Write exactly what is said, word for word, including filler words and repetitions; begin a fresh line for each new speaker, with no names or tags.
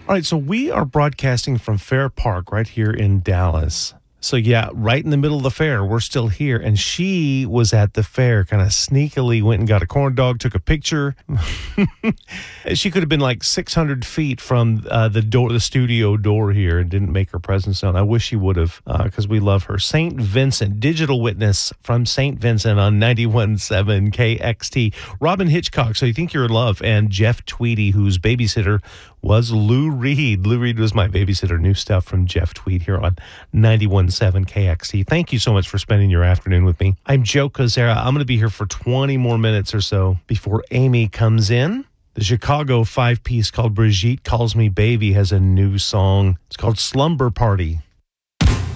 All right, so we are broadcasting from Fair Park right here in Dallas. So yeah, right in the middle of the fair, we're still here. And she was at the fair, kind of sneakily went and got a corn dog, took a picture. She could have been like six hundred feet from uh, the door, the studio door here, and didn't make her presence known. I wish she would have, because uh, we love her. Saint Vincent, digital witness from Saint Vincent on ninety-one point seven K X T. Robin Hitchcock, So You Think You're in Love, and Jeff Tweedy, whose babysitter was Lou Reed. Lou Reed was my babysitter. New stuff from Jeff Tweed here on ninety-one point seven K X T. Thank you so much for spending your afternoon with me. I'm Joe Kozera. I'm going to be here for twenty more minutes or so before Amy comes in. The Chicago five-piece called Brigitte Calls Me Baby has a new song. It's called Slumber Party.